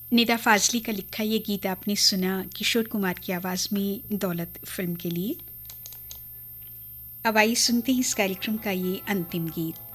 निदा फाजली का लिखा ये गीत आपने सुना किशोर कुमार की आवाज़ में दौलत फिल्म के लिए। अब आइए सुनते हैं इस कार्यक्रम का ये अंतिम गीत।